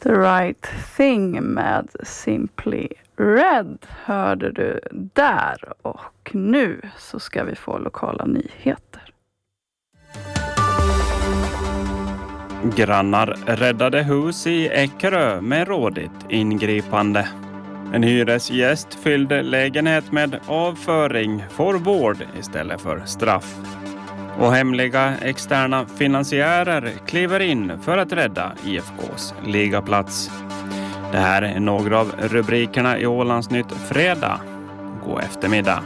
The Right Thing med Simply Red hörde du där, och nu så ska vi få lokala nyheter. Grannar räddade hus i Eckerö med rådigt ingripande. En hyresgäst fyllde lägenhet med avföring för vård istället för straff. Och hemliga externa finansiärer kliver in för att rädda IFKs ligaplats. Det här är några av rubrikerna i Ålandsnytt fredag. God eftermiddag.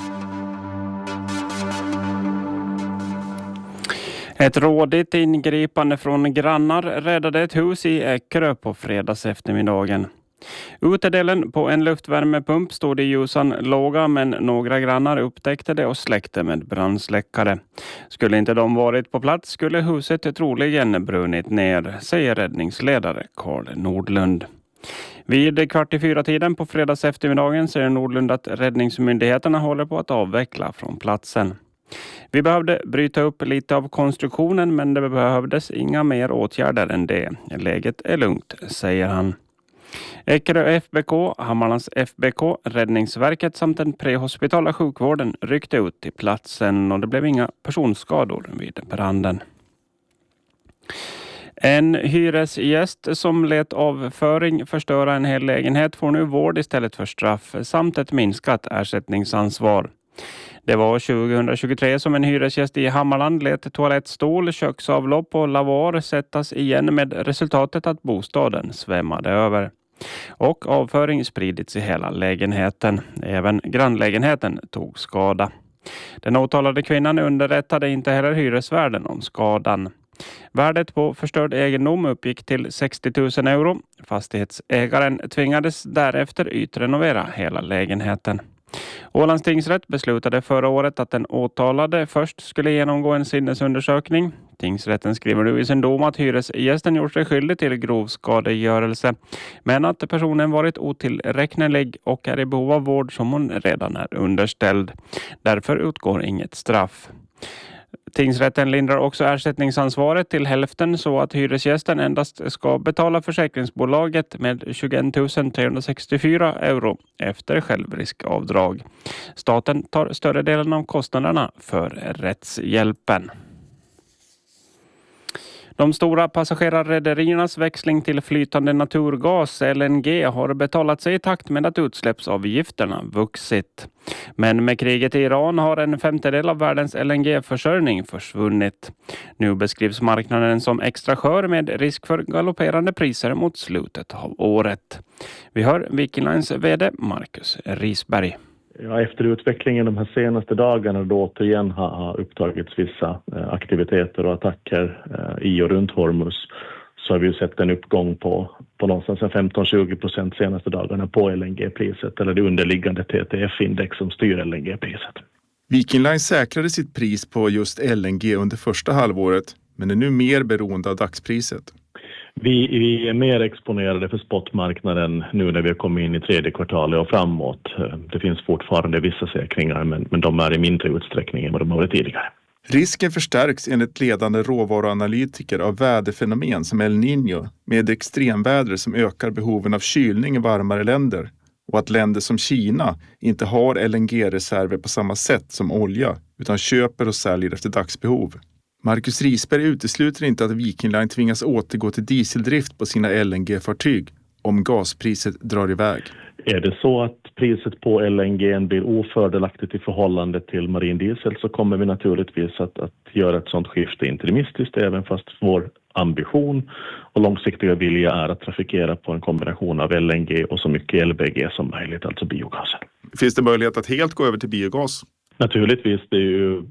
Ett rådigt ingripande från grannar räddade ett hus i Eckerö på fredags eftermiddagen. Utedelen på en luftvärmepump stod i ljusan låga, men några grannar upptäckte det och släckte med brandsläckare. Skulle inte de varit på plats skulle huset troligen brunnit ner, säger räddningsledare Carl Nordlund. Vid 3:15 på fredags eftermiddagen säger Nordlund att räddningsmyndigheterna håller på att avveckla från platsen. Vi behövde bryta upp lite av konstruktionen, men det behövdes inga mer åtgärder än det. Läget är lugnt, säger han. Eckerö FBK, Hammarlands FBK, Räddningsverket samt den prehospitala sjukvården ryckte ut till platsen och det blev inga personskador vid branden. En hyresgäst som lät avföring förstöra en hel lägenhet får nu vård istället för straff samt ett minskat ersättningsansvar. Det var 2023 som en hyresgäst i Hammarland lät toalettstol, köksavlopp och lavar sättas igen med resultatet att bostaden svämmade över. Och avföring spridits i hela lägenheten. Även grannlägenheten tog skada. Den åtalade kvinnan underrättade inte heller hyresvärden om skadan. Värdet på förstörd egendom uppgick till 60 000 euro. Fastighetsägaren tvingades därefter ytrenovera hela lägenheten. Ålands tingsrätt beslutade förra året att den åtalade först skulle genomgå en sinnesundersökning. Tingsrätten skriver nu i sin dom att hyresgästen gjort sig skyldig till grov skadegörelse, men att personen varit otillräknelig och är i behov av vård som hon redan är underställd. Därför utgår inget straff. Tingsrätten lindrar också ersättningsansvaret till hälften så att hyresgästen endast ska betala försäkringsbolaget med 21 364 euro efter självriskavdrag. Staten tar större delen av kostnaderna för rättshjälpen. De stora passagerarrederiernas växling till flytande naturgas, LNG, har betalat sig i takt med att utsläppsavgifterna vuxit. Men med kriget i Iran har en femtedel av världens LNG-försörjning försvunnit. Nu beskrivs marknaden som extra skör med risk för galopperande priser mot slutet av året. Vi hör Viking Lines vd Marcus Risberg. Ja, efter utvecklingen de här senaste dagarna då återigen har upptagits vissa aktiviteter och attacker i och runt Hormuz, så har vi ju sett en uppgång på någonstans 15-20% senaste dagarna på LNG-priset, eller det underliggande TTF-index som styr LNG-priset. Viking Line säkrade sitt pris på just LNG under första halvåret, men är nu mer beroende av dagspriset. Vi är mer exponerade för spotmarknaden nu när vi har kommit in i tredje kvartalet och framåt. Det finns fortfarande vissa säkringar, men de är i mindre utsträckning än vad de har varit tidigare. Risken förstärks enligt ledande råvaruanalytiker av väderfenomen som El Niño med extremväder som ökar behoven av kylning i varmare länder, och att länder som Kina inte har LNG-reserver på samma sätt som olja utan köper och säljer efter dagsbehov. Marcus Risberg utesluter inte att Viking Line tvingas återgå till dieseldrift på sina LNG-fartyg om gaspriset drar iväg. Är det så att priset på LNG blir ofördelaktigt i förhållande till marin diesel, så kommer vi naturligtvis att göra ett sådant skifte interimistiskt, även fast vår ambition och långsiktiga vilja är att trafikera på en kombination av LNG och så mycket LBG som möjligt, alltså biogasen. Finns det möjlighet att helt gå över till biogas? Naturligtvis, det är ju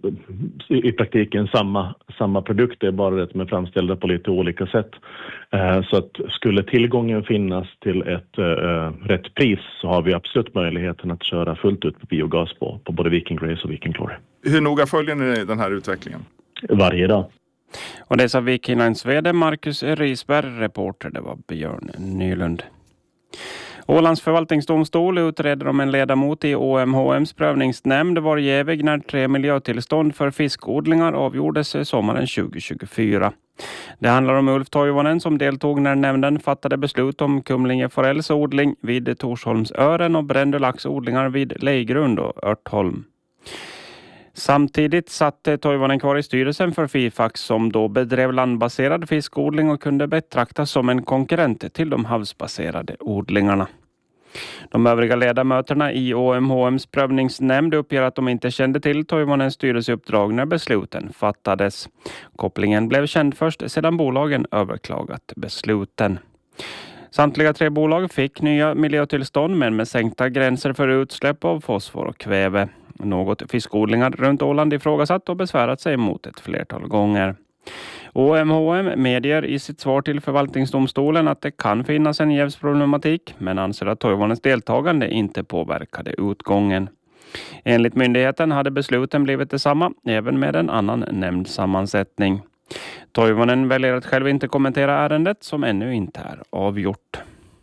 i praktiken samma produkter, bara att de är framställda på lite olika sätt. Så att skulle tillgången finnas till ett rätt pris, så har vi absolut möjligheten att köra fullt ut på biogas på både Viking Grace och Viking Glory. Hur noga följer ni den här utvecklingen? Varje dag. Och det sa Viking Lines vd Marcus Risberg, reporter det var Björn Nylund. Ålands förvaltningsdomstol utreder om en ledamot i OMHMs prövningsnämnd var jävig när 3 miljötillstånd för fiskodlingar avgjordes sommaren 2024. Det handlar om Ulf Toivonen som deltog när nämnden fattade beslut om Kumlinge Forells odling vid Torsholmsören och Brändulaxodlingar vid Lejgrund och Örtholm. Samtidigt satt Toivonen kvar i styrelsen för Fifax som då bedrev landbaserad fiskodling och kunde betraktas som en konkurrent till de havsbaserade odlingarna. De övriga ledamöterna i OMHMs prövningsnämnd uppger att de inte kände till Toivonens styrelseuppdrag när besluten fattades. Kopplingen blev känd först sedan bolagen överklagat besluten. Samtliga 3 bolag fick nya miljötillstånd men med sänkta gränser för utsläpp av fosfor och kväve. Något fiskodlingar runt Åland ifrågasatt och besvärat sig emot ett flertal gånger. OMHM medger i sitt svar till förvaltningsdomstolen att det kan finnas en jävsproblematik men anser att Toivonens deltagande inte påverkade utgången. Enligt myndigheten hade besluten blivit detsamma även med en annan nämndsammansättning. Toivonen väljer att själv inte kommentera ärendet som ännu inte är avgjort.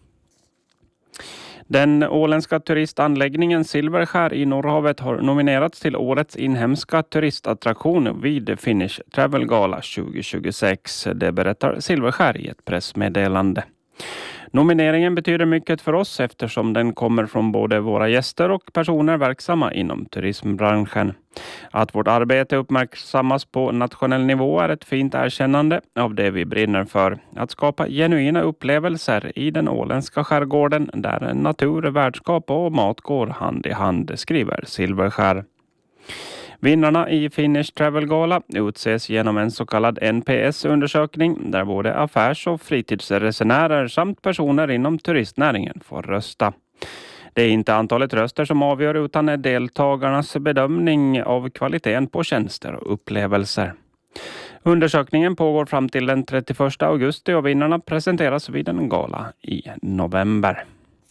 Den åländska turistanläggningen Silverskär i Norrhavet har nominerats till årets inhemska turistattraktion vid Finnish Travel Gala 2026. Det berättar Silverskär i ett pressmeddelande. Nomineringen betyder mycket för oss eftersom den kommer från både våra gäster och personer verksamma inom turismbranschen. Att vårt arbete uppmärksammas på nationell nivå är ett fint erkännande av det vi brinner för. Att skapa genuina upplevelser i den åländska skärgården där natur, värdskap och mat går hand i hand, skriver Silverskär. Vinnarna i Finnish Travel Gala utses genom en så kallad NPS-undersökning där både affärs- och fritidsresenärer samt personer inom turistnäringen får rösta. Det är inte antalet röster som avgör utan deltagarnas bedömning av kvaliteten på tjänster och upplevelser. Undersökningen pågår fram till den 31 augusti och vinnarna presenteras vid en gala i november.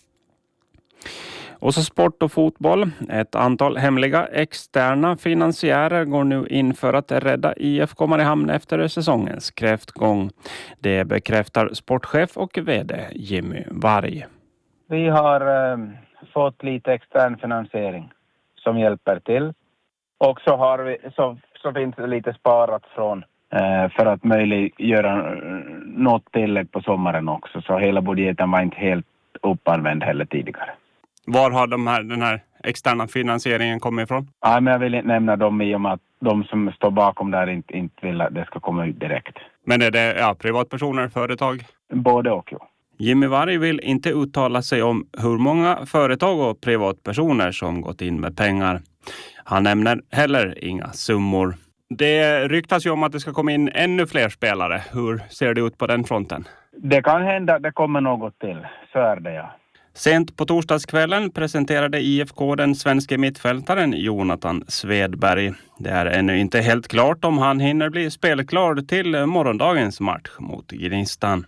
Och så sport och fotboll. Ett antal hemliga externa finansiärer går nu in för att rädda IFK Mariehamn efter säsongens kräftgång. Det bekräftar sportchef och vd Jimmy Varg. Vi har fått lite extern finansiering som hjälper till. Och så har vi så finns det lite sparat från för att möjliggöra något tillägg på sommaren också. Så hela budgeten var inte helt uppanvänd heller tidigare. Var har den här externa finansieringen kommit ifrån? Ja, men jag vill inte nämna dem i och med att de som står bakom där inte vill att det ska komma ut direkt. Men är det privatpersoner, företag? Både och, ja. Jimmy Varg vill inte uttala sig om hur många företag och privatpersoner som gått in med pengar. Han nämner heller inga summor. Det ryktas ju om att det ska komma in ännu fler spelare. Hur ser det ut på den fronten? Det kan hända att det kommer något till. Så är det, ja. Sent på torsdagskvällen presenterade IFK den svenska mittfältaren Jonathan Svedberg. Det är ännu inte helt klart om han hinner bli spelklar till morgondagens match mot Gnistan.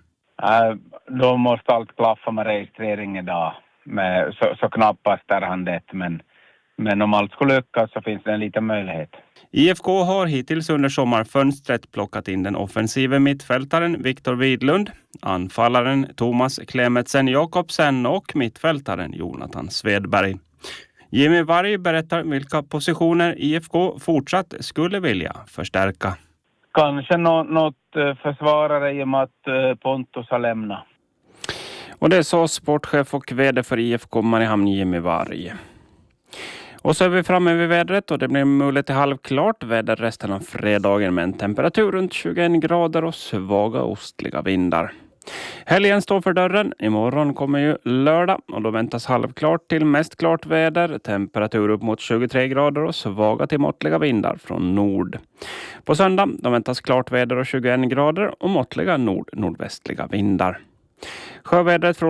Då måste allt klaffa med registrering idag. Så knappast är han det. Men om allt skulle lyckas så finns det en liten möjlighet. IFK har hittills under sommarfönstret plockat in den offensiva mittfältaren Viktor Widlund, anfallaren Thomas Klemetsen Jakobsen och mittfältaren Jonathan Svedberg. Jimmy Varg berättar vilka positioner IFK fortsatt skulle vilja förstärka. Kanske något försvarare i och med att Pontus har lämnat. Och det är så sportchef och vd för IFK Mariehamn Jimmy Varg. Och så är vi framme vid vädret och det blir möjligt till halvklart väder resten av fredagen med en temperatur runt 21 grader och svaga ostliga vindar. Helgen står för dörren. Imorgon kommer ju lördag och då väntas halvklart till mest klart väder. Temperatur upp mot 23 grader och svaga till måttliga vindar från nord. På söndag då väntas klart väder och 21 grader och måttliga nordvästliga vindar. Sjövädret